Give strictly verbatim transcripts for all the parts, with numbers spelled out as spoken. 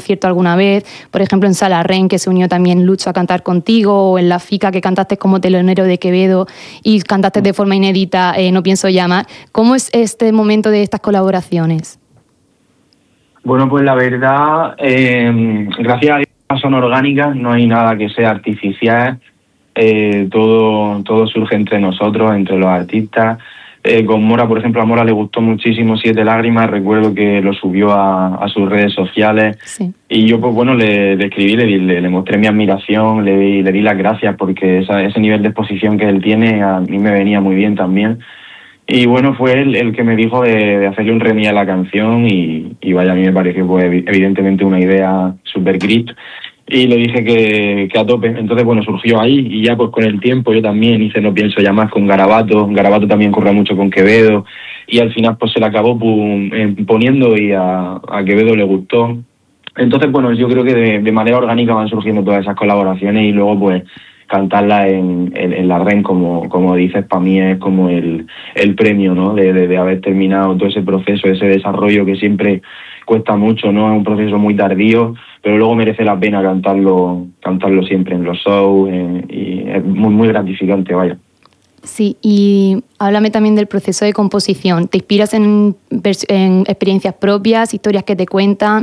concierto alguna vez, por ejemplo en Sala Ren, que se unió también Lucho a cantar contigo, o en La Fica, que cantaste como telonero de Quevedo y cantaste de forma inédita eh, No pienso llamar. ¿Cómo es este momento de estas colaboraciones? Bueno, pues la verdad, eh, gracias a Dios son orgánicas, no hay nada que sea artificial, eh, todo, todo surge entre nosotros, entre los artistas. Eh, con Mora, por ejemplo, a Mora le gustó muchísimo Siete Lágrimas, recuerdo que lo subió a, a sus redes sociales, sí. Y yo pues bueno, le, le escribí, le, le, le mostré mi admiración, le di, le di las gracias porque esa, ese nivel de exposición que él tiene a mí me venía muy bien también. Y bueno, fue él el que me dijo de, de hacerle un remix a la canción y, y vaya, a mí me pareció pues evidentemente una idea súper grip. Y le dije que, que a tope. Entonces, bueno, surgió ahí y ya pues con el tiempo yo también hice No pienso ya más con Garabato. Garabato también corre mucho con Quevedo y al final pues se le acabó pum, eh, poniendo y a, a Quevedo le gustó. Entonces, bueno, yo creo que de, de manera orgánica van surgiendo todas esas colaboraciones y luego pues cantarla en, en, en la REN, como, como dices, para mí es como el, el premio, ¿no? De, de, de haber terminado todo ese proceso, ese desarrollo que siempre cuesta mucho, ¿no? Es un proceso muy tardío, pero luego merece la pena cantarlo, cantarlo siempre en los shows eh, y es muy, muy gratificante, vaya. Sí, y háblame también del proceso de composición. ¿Te inspiras en, en experiencias propias, historias que te cuentan?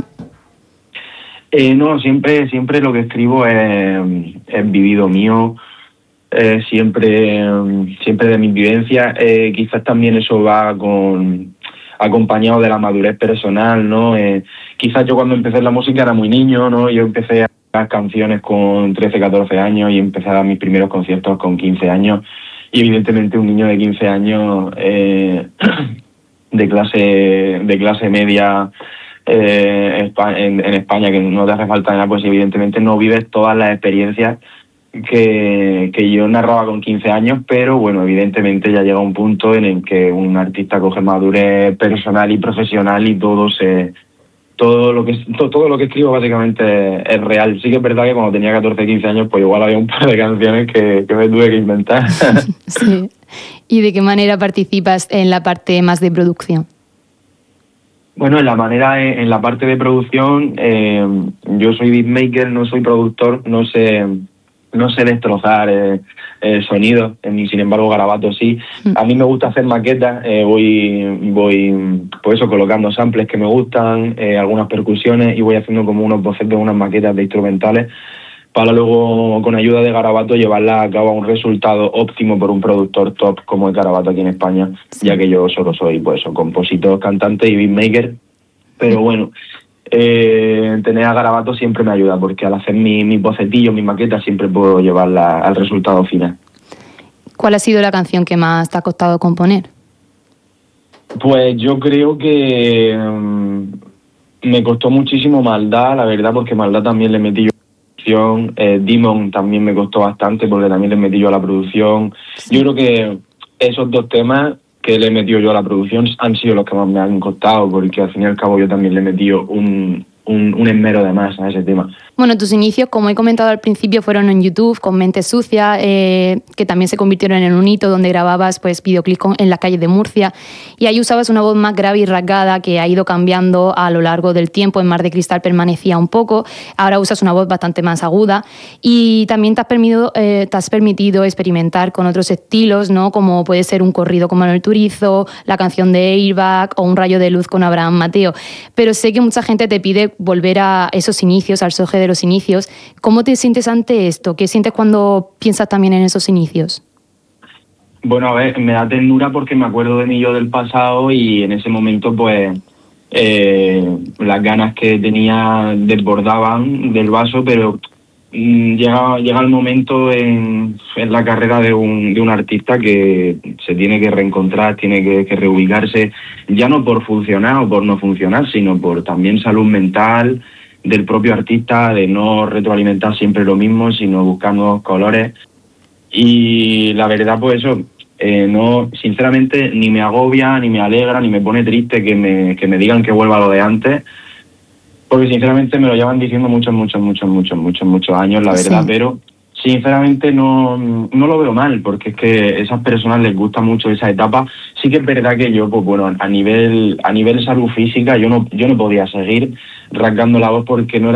Eh, no, siempre, siempre lo que escribo es, es vivido mío, eh, siempre, siempre de mis vivencias. Eh, quizás también eso va con acompañado de la madurez personal, ¿no? Eh, quizás yo cuando empecé en la música era muy niño, ¿no? Yo empecé a hacer canciones con trece, catorce años y empecé a dar mis primeros conciertos con quince años. Y evidentemente un niño de quince años eh, de clase de clase media eh, en, en España, que no te hace falta nada, pues evidentemente no vives todas las experiencias que, que yo narraba con quince años, pero bueno, evidentemente ya llega un punto en el que un artista coge madurez personal y profesional y todo se todo lo que todo, todo lo que escribo básicamente es real. Sí que es verdad que cuando tenía catorce, quince años pues igual había un par de canciones que, que me tuve que inventar. Sí. ¿Y de qué manera participas en la parte más de producción? Bueno, en la manera, en la parte de producción, eh, yo soy beatmaker, no soy productor, no sé, no sé destrozar eh, eh, sonidos, eh, sin embargo Garabato sí. A mí me gusta hacer maquetas, eh, voy, voy, pues eso, colocando samples que me gustan, eh, algunas percusiones y voy haciendo como unos bocetos, unas maquetas de instrumentales para luego, con ayuda de Garabato, llevarla a cabo a un resultado óptimo por un productor top como es Garabato aquí en España, sí. Ya que yo solo soy pues eso, compositor, cantante y beatmaker. Pero bueno, eh, tener a Garabato siempre me ayuda, porque al hacer mis mi bocetillos, mis maquetas, siempre puedo llevarla al resultado final. ¿Cuál ha sido la canción que más te ha costado componer? Pues yo creo que um, me costó muchísimo Maldad, la verdad, porque Maldad también le metí yo. Eh, Demon también me costó bastante porque también le metí yo a la producción. Sí. Yo creo que esos dos temas que le he metido yo a la producción han sido los que más me han costado, porque al fin y al cabo yo también le he metido un, un, un esmero de más a ese tema. Bueno, tus inicios, como he comentado al principio, fueron en YouTube con Mente Sucia, eh, que también se convirtieron en un hito donde grababas pues, videoclips en las calles de Murcia, y ahí usabas una voz más grave y rasgada que ha ido cambiando a lo largo del tiempo. En Mar de Cristal permanecía un poco, ahora usas una voz bastante más aguda y también te has permitido, eh, te has permitido experimentar con otros estilos, ¿no? Como puede ser un corrido como El Turizo, la canción de Airbag o Un rayo de luz con Abraham Mateo. Pero sé que mucha gente te pide volver a esos inicios, al soje de los inicios. ¿Cómo te sientes ante esto? ¿Qué sientes cuando piensas también en esos inicios? Bueno, a ver, me da ternura porque me acuerdo de mi yo del pasado y en ese momento pues eh, las ganas que tenía desbordaban del vaso, pero mmm, llega, llega el momento en, en la carrera de un, de un artista que se tiene que reencontrar, tiene que, que reubicarse, ya no por funcionar o por no funcionar, sino por también salud mental del propio artista, de no retroalimentar siempre lo mismo, sino buscar nuevos colores. Y la verdad, pues eso, eh, no, sinceramente, ni me agobia, ni me alegra, ni me pone triste que me, que me digan que vuelva a lo de antes, porque sinceramente me lo llevan diciendo muchos, muchos, muchos, muchos, muchos, muchos años, la verdad, sí. Pero sinceramente no, no lo veo mal, porque es que a esas personas les gusta mucho esa etapa. Sí que es verdad que yo, pues bueno, a nivel, a nivel salud física, yo no, yo no podía seguir rasgando la voz porque no era